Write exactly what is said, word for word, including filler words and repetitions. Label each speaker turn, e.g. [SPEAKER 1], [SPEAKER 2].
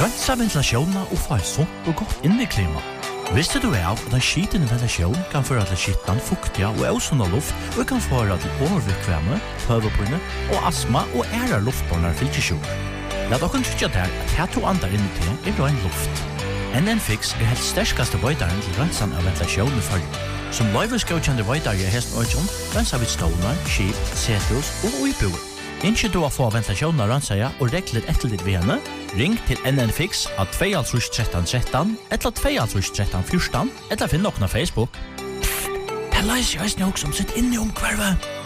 [SPEAKER 1] Rensa ventilasjonen og få et sunt og godt inneklima. Visste du av at en skitende ventilasjon kan føre til skittan, fuktiga og ausunda luft og kan føre til overvikvemme, høvepinne og astma og ære luftbåndar fylkesjur. Lad dere trykke der at her to andre inni til er ren luft. N N Fix er helt sterskaste veidaren til rensan av ventilasjonen i fargen. Som løyveskjøkjende veidare i hesten Øyjom, rensa vi stålar, skip, setus og uiboer. Innskje du å få ventilasjonen av rensaja og rekler etter ditt ved henne, ring til N N Fix at to tre tre tre tre eller to tre tre tre fjorten eller finn noen av Facebook. Pff, det løser jeg også som sitt inne om hvervet.